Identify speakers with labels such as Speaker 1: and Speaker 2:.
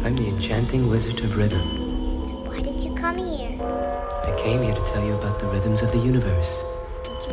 Speaker 1: I'm the enchanting wizard of rhythm.
Speaker 2: Why did you come here?
Speaker 1: I came here to tell you about the rhythms of the universe.
Speaker 2: Did you